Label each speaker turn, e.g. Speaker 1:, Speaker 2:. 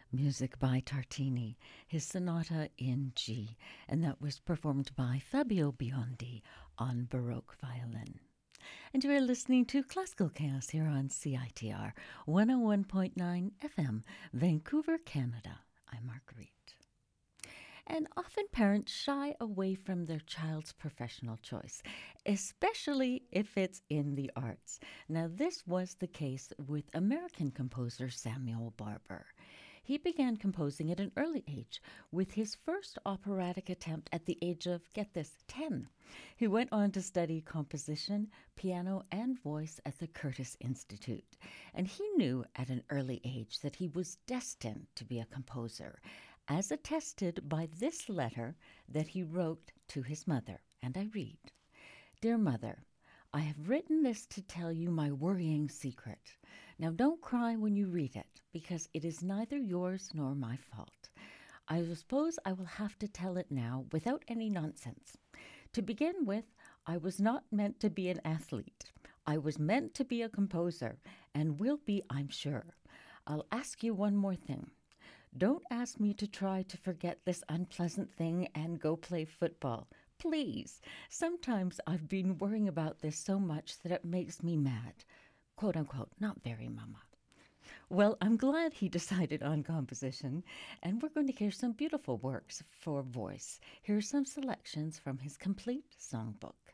Speaker 1: Music by Tartini, his Sonata in G, and that was performed by Fabio Biondi on Baroque violin. And you are listening to Classical Chaos here on CITR 101.9 FM, Vancouver, Canada. I'm Marguerite. And often parents shy away from their child's professional choice, especially if it's in the arts. Now, this was the case with American composer Samuel Barber. He began composing at an early age, with his first operatic attempt at the age of, get this, 10. He went on to study composition, piano, and voice at the Curtis Institute. And he knew at an early age that he was destined to be a composer, as attested by this letter that he wrote to his mother. And I read, "Dear Mother, I have written this to tell you my worrying secret. Now don't cry when you read it, because it is neither yours nor my fault. I suppose I will have to tell it now without any nonsense. To begin with, I was not meant to be an athlete. I was meant to be a composer, and will be, I'm sure. I'll ask you one more thing. Don't ask me to try to forget this unpleasant thing and go play football. Please. Sometimes I've been worrying about this so much that it makes me mad. Quote unquote, not very, Mama." Well, I'm glad he decided on composition, and we're going to hear some beautiful works for voice. Here are some selections from his complete songbook.